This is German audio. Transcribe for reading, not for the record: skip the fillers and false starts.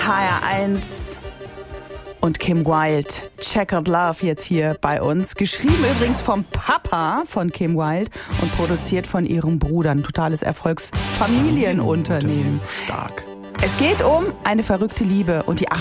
HR1 und Kim Wilde. Checkered Love jetzt hier bei uns. Geschrieben übrigens vom Papa von Kim Wilde und produziert von ihrem Bruder. Ein totales Erfolgsfamilienunternehmen. Stark. Es geht um eine verrückte Liebe und die